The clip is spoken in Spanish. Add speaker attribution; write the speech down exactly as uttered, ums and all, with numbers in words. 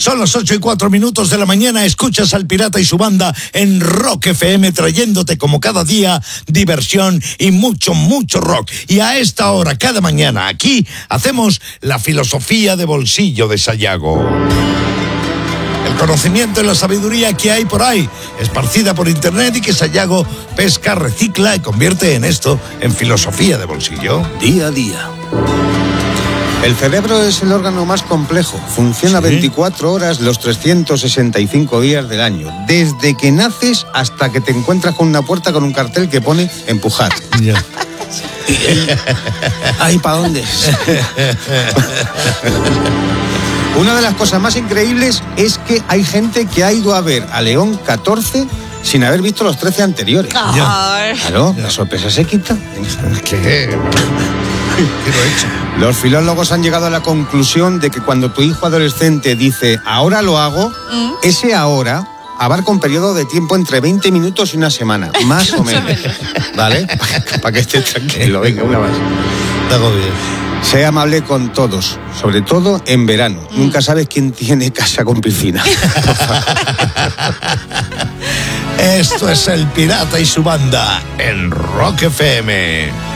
Speaker 1: Son las ocho y cuatro minutos de la mañana. Escuchas al Pirata y su banda en Rock F M, trayéndote como cada día diversión y mucho, mucho rock. Y a esta hora, cada mañana, aquí hacemos la filosofía de bolsillo de Sayago. El conocimiento y la sabiduría que hay por ahí, esparcida por internet, y que Sayago pesca, recicla y convierte en esto, en filosofía de bolsillo.
Speaker 2: Día a día. El cerebro es el órgano más complejo. Funciona ¿Sí? veinticuatro horas los trescientos sesenta y cinco días del año. Desde que naces hasta que te encuentras con una puerta con un cartel que pone empujar.
Speaker 1: Ya.
Speaker 2: Ay, ¿para dónde? Una de las cosas más increíbles es que hay gente que ha ido a ver a León catorce sin haber visto los trece anteriores.
Speaker 3: Ya.
Speaker 2: Claro, la sorpresa se quita.
Speaker 1: ¿Qué? ¿Qué lo he hecho?
Speaker 2: Los filólogos han llegado a la conclusión de que cuando tu hijo adolescente dice ahora lo hago, ¿Mm? ese ahora abarca un periodo de tiempo entre veinte minutos y una semana, más o menos. ¿Vale? Para que estés tranquilo. Venga, una más.
Speaker 1: Te hago bien.
Speaker 2: Sé amable con todos, sobre todo en verano. Mm. Nunca sabes quién tiene casa con piscina.
Speaker 1: Esto es el Pirata y su banda en Rock F M.